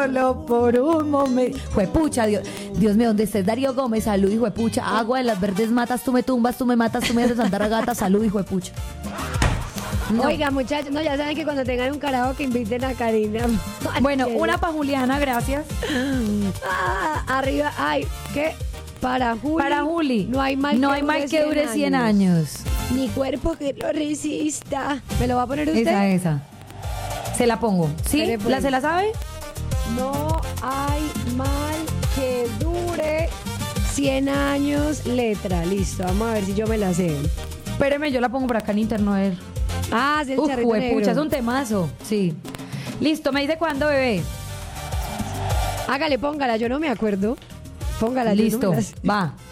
Solo por un momento. Juepucha, Dios mío, ¿dónde estés, Darío Gómez? Salud, hijo de pucha. Agua de las verdes matas, tú me tumbas, tú me matas, tú me haces andar a gata. Salud, hijo de pucha. No. Oiga, muchachos, no, ya saben que cuando tengan un carajo que inviten a Karina. Bueno, una para Juliana, gracias. Arriba, ay, ¿qué? Para Juli. Para Juli. No hay mal que dure 100 años. Ni cuerpo que lo resista. ¿Me lo va a poner usted? Esa. Se la pongo. ¿Sí? Pues. ¿Se la sabe? No hay mal que dure 100 años. Letra, listo. Vamos a ver si yo me la sé. Espéreme, yo la pongo por acá en internet. Ah, sí, el charrito negro. Pucha, es un temazo. Sí. Listo, ¿me dice cuándo, bebé? Hágale, póngala, yo no me acuerdo. Póngala. Listo, yo no me la sé. va.